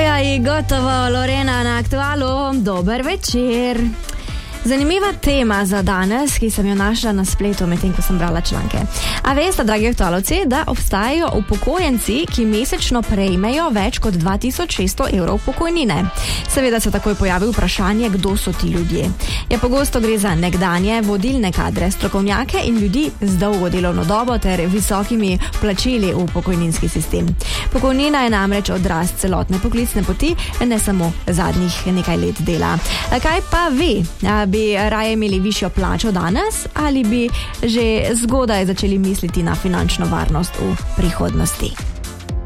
Ojoj, gotovo, Lorena na Aktualu. Dober večer. Zanimiva tema za danes, ki sem jo našla na spletu, medtem ko sem brala članke. A veste, dragi aktualovci, da obstajajo upokojenci, ki mesečno prejmejo več kot 2600 evrov pokojnine. Seveda se takoj pojavi vprašanje, kdo so ti ljudje. Ja, pogosto gre za nekdanje vodilne kadre, strokovnjake in ljudi z dolgo delovno dobo ter visokimi plačili v pokojninski sistem. Pokojnina je namreč odraz celotne poklicne poti, ne samo zadnjih nekaj let dela. Kaj pa vi? Bi raje imeli višjo plačo danes ali bi že zgodaj začeli misliti na finančno varnost v prihodnosti?